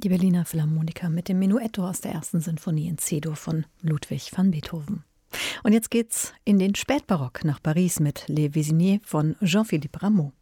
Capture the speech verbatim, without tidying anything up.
Die Berliner Philharmoniker mit dem Menuetto aus der ersten Sinfonie in C-Dur von Ludwig van Beethoven. Und jetzt geht's in den Spätbarock nach Paris mit Les Véziniers von Jean-Philippe Rameau.